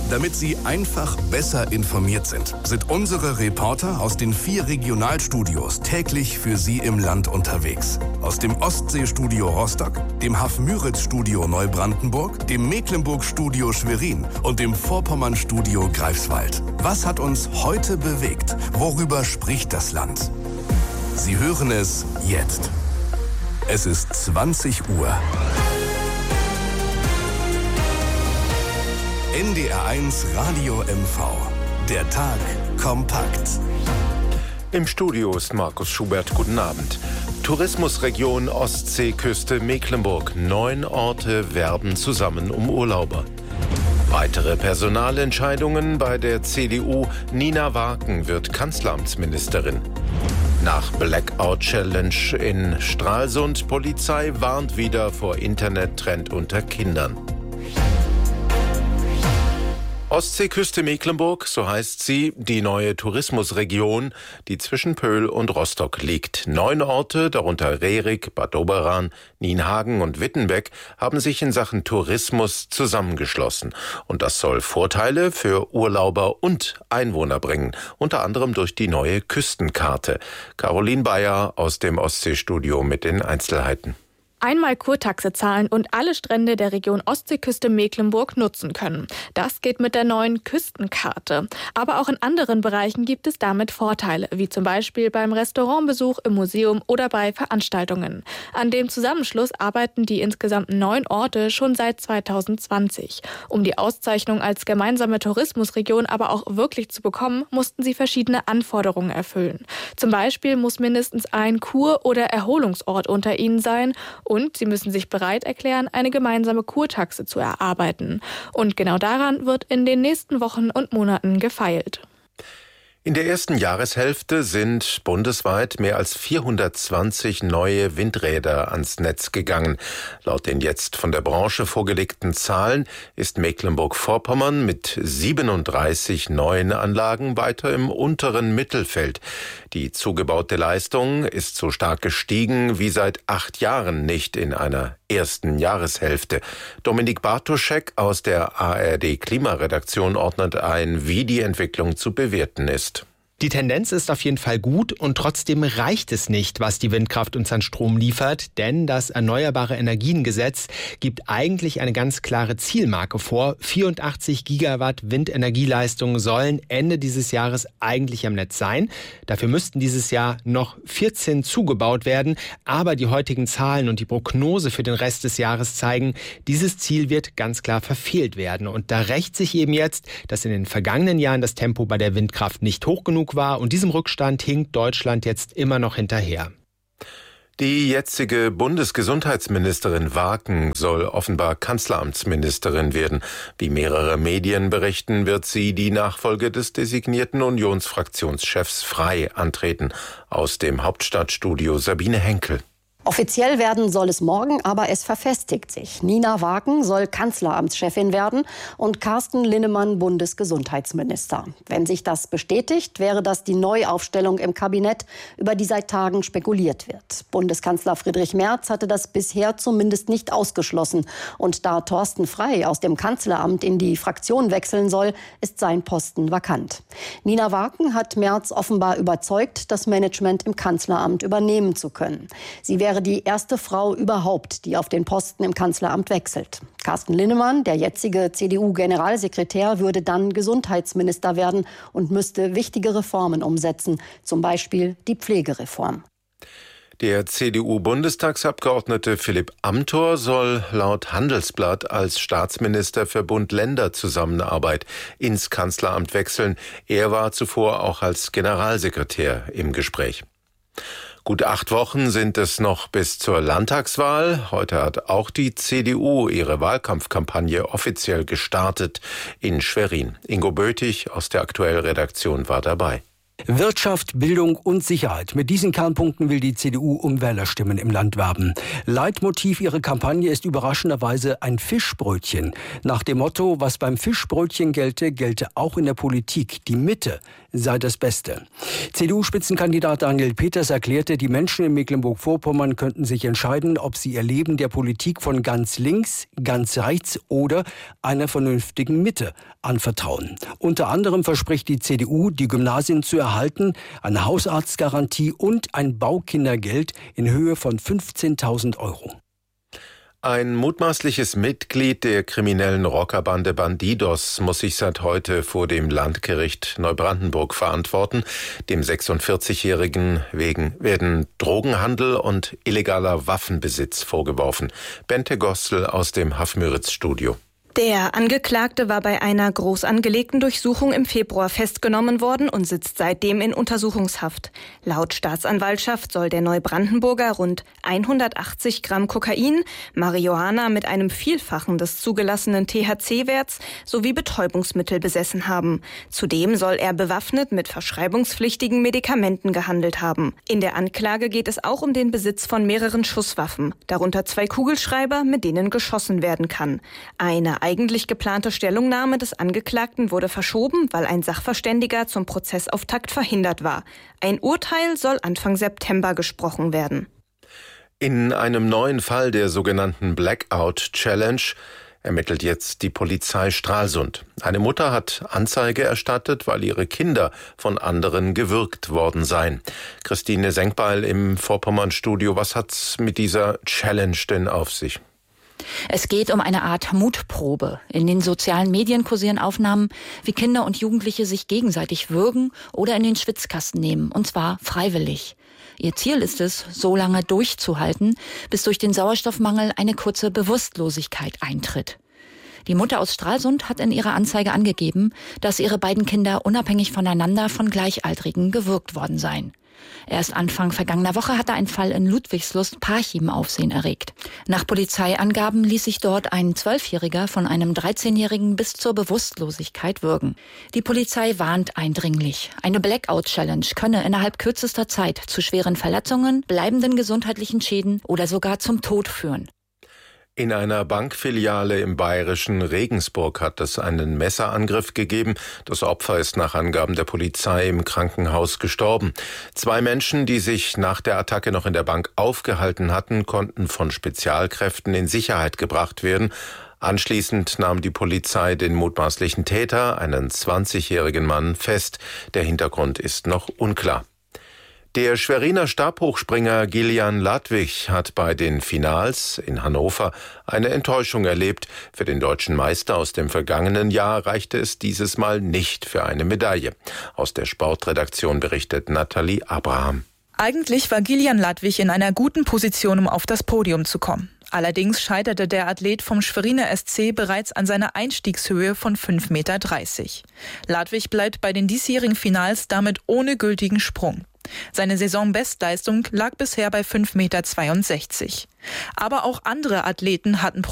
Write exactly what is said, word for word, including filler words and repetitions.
Damit Sie einfach besser informiert sind, sind unsere Reporter aus den vier Regionalstudios täglich für Sie im Land unterwegs. Aus dem Ostseestudio Rostock, dem Hafmüritz-Studio Neubrandenburg, dem Mecklenburg-Studio Schwerin und dem Vorpommern-Studio Greifswald. Was hat uns heute bewegt? Worüber spricht das Land? Sie hören es jetzt. Es ist zwanzig Uhr. N D R eins Radio M V. Der Tag kompakt. Im Studio ist Markus Schubert. Guten Abend. Tourismusregion Ostseeküste Mecklenburg. Neun Orte werben zusammen um Urlauber. Weitere Personalentscheidungen bei der C D U. Nina Waken wird Kanzleramtsministerin. Nach Blackout-Challenge in Stralsund. Polizei warnt wieder vor Internettrend unter Kindern. Ostseeküste Mecklenburg, so heißt sie, die neue Tourismusregion, die zwischen Pöhl und Rostock liegt. Neun Orte, darunter Rerik, Bad Doberan, Nienhagen und Wittenbeck, haben sich in Sachen Tourismus zusammengeschlossen. Und das soll Vorteile für Urlauber und Einwohner bringen, unter anderem durch die neue Küstenkarte. Caroline Bayer aus dem Ostseestudio mit den Einzelheiten. Einmal Kurtaxe zahlen und alle Strände der Region Ostseeküste Mecklenburg nutzen können. Das geht mit der neuen Küstenkarte. Aber auch in anderen Bereichen gibt es damit Vorteile, wie zum Beispiel beim Restaurantbesuch, im Museum oder bei Veranstaltungen. An dem Zusammenschluss arbeiten die insgesamt neun Orte schon seit zweitausendzwanzig. Um die Auszeichnung als gemeinsame Tourismusregion aber auch wirklich zu bekommen, mussten sie verschiedene Anforderungen erfüllen. Zum Beispiel muss mindestens ein Kur- oder Erholungsort unter ihnen sein. Und sie müssen sich bereit erklären, eine gemeinsame Kurtaxe zu erarbeiten. Und genau daran wird in den nächsten Wochen und Monaten gefeilt. In der ersten Jahreshälfte sind bundesweit mehr als vierhundertzwanzig neue Windräder ans Netz gegangen. Laut den jetzt von der Branche vorgelegten Zahlen ist Mecklenburg-Vorpommern mit siebenunddreißig neuen Anlagen weiter im unteren Mittelfeld. Die zugebaute Leistung ist so stark gestiegen wie seit acht Jahren nicht in einer ersten Jahreshälfte. Dominik Bartoschek aus der A R D-Klimaredaktion ordnet ein, wie die Entwicklung zu bewerten ist. Die Tendenz ist auf jeden Fall gut und trotzdem reicht es nicht, was die Windkraft uns an Strom liefert, denn das Erneuerbare Energiengesetz gibt eigentlich eine ganz klare Zielmarke vor. vierundachtzig Gigawatt Windenergieleistung sollen Ende dieses Jahres eigentlich am Netz sein. Dafür müssten dieses Jahr noch vierzehn zugebaut werden, aber die heutigen Zahlen und die Prognose für den Rest des Jahres zeigen, dieses Ziel wird ganz klar verfehlt werden. Und da rächt sich eben jetzt, dass in den vergangenen Jahren das Tempo bei der Windkraft nicht hoch genug war und diesem Rückstand hinkt Deutschland jetzt immer noch hinterher. Die jetzige Bundesgesundheitsministerin Waken soll offenbar Kanzleramtsministerin werden. Wie mehrere Medien berichten, wird sie die Nachfolge des designierten Unionsfraktionschefs Frey antreten. Aus dem Hauptstadtstudio Sabine Henkel. Offiziell werden soll es morgen, aber es verfestigt sich. Nina Waken soll Kanzleramtschefin werden und Carsten Linnemann Bundesgesundheitsminister. Wenn sich das bestätigt, wäre das die Neuaufstellung im Kabinett, über die seit Tagen spekuliert wird. Bundeskanzler Friedrich Merz hatte das bisher zumindest nicht ausgeschlossen. Und da Thorsten Frey aus dem Kanzleramt in die Fraktion wechseln soll, ist sein Posten vakant. Nina Waken hat Merz offenbar überzeugt, das Management im Kanzleramt übernehmen zu können. Sie wäre die erste Frau überhaupt, die auf den Posten im Kanzleramt wechselt. Carsten Linnemann, der jetzige C D U-Generalsekretär, würde dann Gesundheitsminister werden und müsste wichtige Reformen umsetzen, zum Beispiel die Pflegereform. Der C D U-Bundestagsabgeordnete Philipp Amthor soll laut Handelsblatt als Staatsminister für Bund-Länder-Zusammenarbeit ins Kanzleramt wechseln. Er war zuvor auch als Generalsekretär im Gespräch. Gut acht Wochen sind es noch bis zur Landtagswahl. Heute hat auch die C D U ihre Wahlkampfkampagne offiziell gestartet in Schwerin. Ingo Bötig aus der Aktuell-Redaktion war dabei. Wirtschaft, Bildung und Sicherheit. Mit diesen Kernpunkten will die C D U um Wählerstimmen im Land werben. Leitmotiv ihrer Kampagne ist überraschenderweise ein Fischbrötchen. Nach dem Motto, was beim Fischbrötchen gelte, gelte auch in der Politik. Die Mitte sei das Beste. C D U-Spitzenkandidat Daniel Peters erklärte, die Menschen in Mecklenburg-Vorpommern könnten sich entscheiden, ob sie ihr Leben der Politik von ganz links, ganz rechts oder einer vernünftigen Mitte anvertrauen. Unter anderem verspricht die C D U, die Gymnasien zu erhalten, eine Hausarztgarantie und ein Baukindergeld in Höhe von fünfzehntausend Euro. Ein mutmaßliches Mitglied der kriminellen Rockerbande Bandidos muss sich seit heute vor dem Landgericht Neubrandenburg verantworten. Dem sechsundvierzigjährigen wegen werden Drogenhandel und illegaler Waffenbesitz vorgeworfen. Bente Gostel aus dem Haff-Müritz-Studio. Der Angeklagte war bei einer groß angelegten Durchsuchung im Februar festgenommen worden und sitzt seitdem in Untersuchungshaft. Laut Staatsanwaltschaft soll der Neubrandenburger rund hundertachtzig Gramm Kokain, Marihuana mit einem Vielfachen des zugelassenen T H C-Werts sowie Betäubungsmittel besessen haben. Zudem soll er bewaffnet mit verschreibungspflichtigen Medikamenten gehandelt haben. In der Anklage geht es auch um den Besitz von mehreren Schusswaffen, darunter zwei Kugelschreiber, mit denen geschossen werden kann. Eine eigentlich geplante Stellungnahme des Angeklagten wurde verschoben, weil ein Sachverständiger zum Prozessauftakt verhindert war. Ein Urteil soll Anfang September gesprochen werden. In einem neuen Fall der sogenannten Blackout Challenge ermittelt jetzt die Polizei Stralsund. Eine Mutter hat Anzeige erstattet, weil ihre Kinder von anderen gewürgt worden seien. Christine Senkbeil im Vorpommern-Studio, was hat's mit dieser Challenge denn auf sich? Es geht um eine Art Mutprobe. In den sozialen Medien kursieren Aufnahmen, wie Kinder und Jugendliche sich gegenseitig würgen oder in den Schwitzkasten nehmen, und zwar freiwillig. Ihr Ziel ist es, so lange durchzuhalten, bis durch den Sauerstoffmangel eine kurze Bewusstlosigkeit eintritt. Die Mutter aus Stralsund hat in ihrer Anzeige angegeben, dass ihre beiden Kinder unabhängig voneinander von Gleichaltrigen gewürgt worden seien. Erst Anfang vergangener Woche hatte ein Fall in Ludwigslust-Parchim Aufsehen erregt. Nach Polizeiangaben ließ sich dort ein Zwölfjähriger von einem dreizehnjährigen bis zur Bewusstlosigkeit würgen. Die Polizei warnt eindringlich. Eine Blackout-Challenge könne innerhalb kürzester Zeit zu schweren Verletzungen, bleibenden gesundheitlichen Schäden oder sogar zum Tod führen. In einer Bankfiliale im bayerischen Regensburg hat es einen Messerangriff gegeben. Das Opfer ist nach Angaben der Polizei im Krankenhaus gestorben. Zwei Menschen, die sich nach der Attacke noch in der Bank aufgehalten hatten, konnten von Spezialkräften in Sicherheit gebracht werden. Anschließend nahm die Polizei den mutmaßlichen Täter, einen zwanzigjährigen Mann, fest. Der Hintergrund ist noch unklar. Der Schweriner Stabhochspringer Gillian Ladwig hat bei den Finals in Hannover eine Enttäuschung erlebt. Für den deutschen Meister aus dem vergangenen Jahr reichte es dieses Mal nicht für eine Medaille. Aus der Sportredaktion berichtet Nathalie Abraham. Eigentlich war Gillian Ladwig in einer guten Position, um auf das Podium zu kommen. Allerdings scheiterte der Athlet vom Schweriner S C bereits an seiner Einstiegshöhe von fünf Meter dreißig. Ladwig bleibt bei den diesjährigen Finals damit ohne gültigen Sprung. Seine Saisonbestleistung lag bisher bei fünf Meter zweiundsechzig. Aber auch andere Athleten hatten